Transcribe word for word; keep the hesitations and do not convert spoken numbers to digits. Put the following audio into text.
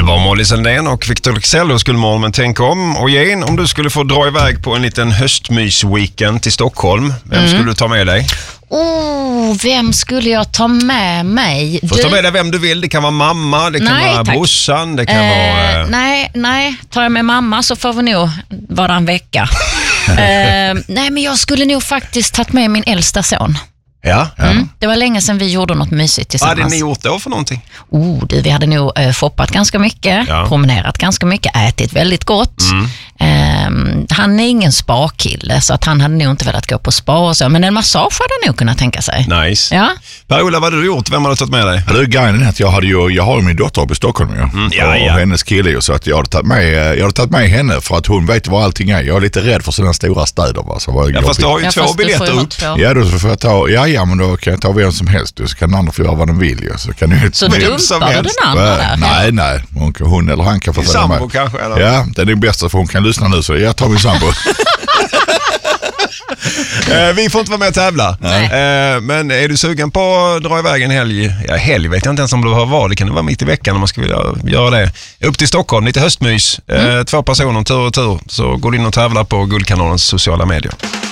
var Molly Sandén och Victor Leksell och Guldmorgon, men tänk om. Och Jane, om du skulle få dra iväg på en liten höstmysweekend till Stockholm, vem mm. skulle du ta med dig? Oh, vem skulle jag ta med mig? Får du... ta med dig vem du vill. Det kan vara mamma, det kan nej, vara tack. brorsan, det kan eh, vara... Eh... Nej, nej. Tar jag med mamma så får vi nog vara en vecka. eh, nej, men jag skulle nog faktiskt tagit med min äldsta son. Ja, ja. Mm. Det var länge sedan vi gjorde något mysigt tillsammans. Vad hade ni gjort då för någonting? Oh, du, vi hade nog äh, shoppat ganska mycket, ja. promenerat ganska mycket, ätit väldigt gott. Mm. Um, han är ingen spa-kille så att han hade nog inte velat gå på spa och så, men en massage hade han nog kunnat tänka sig. Nice. Ja. Per-Ola, vad hade du gjort? Vem hade du tagit med dig? Ja, det är grejen att jag hade ju, jag har ju min dotter uppe i Stockholm ju, mm. ja, och ja. hennes kille ju, så att jag hade tagit med, jag hade tagit med henne för att hon vet var allting är. Jag är lite rädd för sådana stora städer. Va? Så var ja, fast du har ju ja, två biljetter upp. Ja, då får jag ta, ja, ja, men då kan jag ta vem som helst, så kan den andra få göra vad den vill ju. Så, kan du, så dumpar du den andra där? Nej, nej. Hon, hon eller han kan få följa med. Sambo kanske? Eller? Ja, det är det bästa för hon kan lyssna nu, så jag tar min sambo. Vi får inte vara med och tävla. Nej. Men är du sugen på att dra iväg en helg? Ja, helg vet jag inte ens om du har var. Det kan det vara mitt i veckan om man skulle vilja göra det. Upp till Stockholm, lite höstmys. Mm. Två personer, tur och tur. Så går du in och tävlar på Guldkanalens sociala medier.